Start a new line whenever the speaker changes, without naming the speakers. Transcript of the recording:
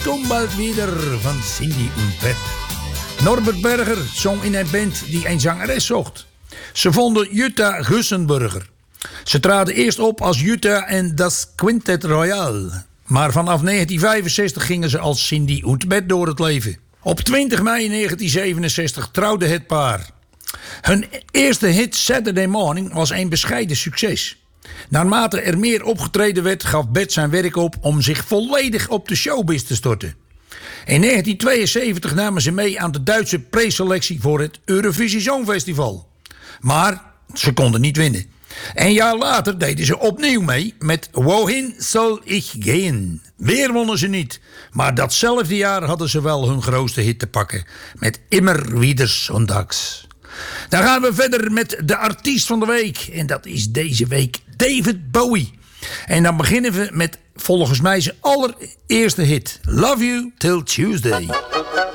komm bald wieder van Cindy und Pep. Norbert Berger zong in een band die een zangeres zocht. Ze vonden Jutta Gussenburger. Ze traden eerst op als Jutta en Das Quintet Royal. Maar vanaf 1965 gingen ze als Cindy und Pep door het leven. Op 20 mei 1967 trouwde het paar. Hun eerste hit Saturday Morning was een bescheiden succes. Naarmate er meer opgetreden werd, gaf Bert zijn werk op om zich volledig op de showbiz te storten. In 1972 namen ze mee aan de Duitse preselectie voor het Eurovisie Songfestival. Maar ze konden niet winnen. Een jaar later deden ze opnieuw mee met Wohin soll ich gehen. Weer wonnen ze niet. Maar datzelfde jaar hadden ze wel hun grootste hit te pakken. Met Immer wieder Sonntags. Dan gaan we verder met de artiest van de week. En dat is deze week David Bowie. En dan beginnen we met volgens mij zijn allereerste hit. Love You Till Tuesday.